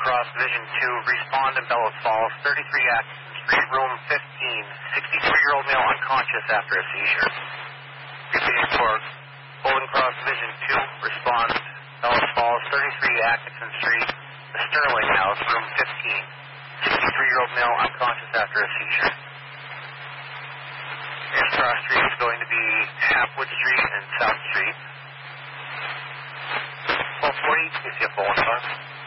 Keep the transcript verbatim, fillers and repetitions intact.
Cross Division two, respond in Bellows Falls, thirty-three Atkinson Street, room fifteen, sixty-three-year-old male unconscious after a seizure. Repeating for Golden Cross Division two, respond Bellows Falls, thirty-three Atkinson Street, the Sterling House, room fifteen, sixty-three-year-old male unconscious after a seizure. Next cross street is going to be Hapwood Street and South Street. twelve forty, T C F one five.